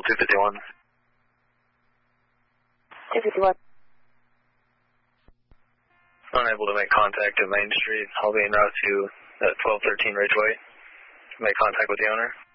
251. 251. Unable to make contact at Main Street. I'll be en route to 1213 Ridgeway. Make contact with the owner.